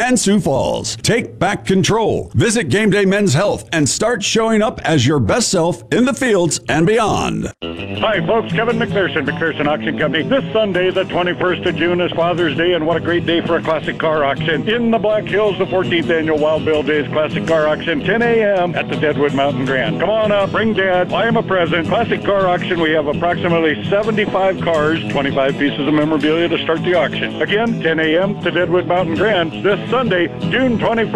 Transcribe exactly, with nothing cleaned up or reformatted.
and Sioux Falls. Take back control. Visit Game Day Men's Health and start showing up as your best self in the fields and beyond. Hi, folks. Kevin McPherson, McPherson Auction Company. This Sunday, the twenty-first of June, is Father's Day, and what a great day for a classic car auction. In the Black Hills, the fourteenth Annual Wild Bill Days Classic Car Auction, ten a.m. at the Deadwood Mountain Grand. Come on up, bring Dad, buy him a present. Classic car auction, we have approximately seventy-five cars, twenty-five pieces of memorabilia to start the auction. Again, ten a.m. to Deadwood Mountain Grand this Sunday, June twenty-first.